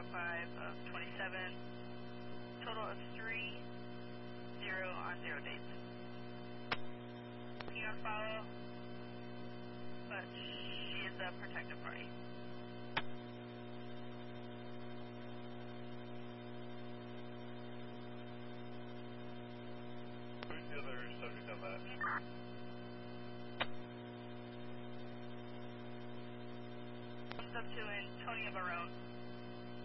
5 of 27. Total of 3, 0 on 0 dates. Keen on follow, but she is the protective party. Who's the other subject on that? Comes up to Antonia Barone.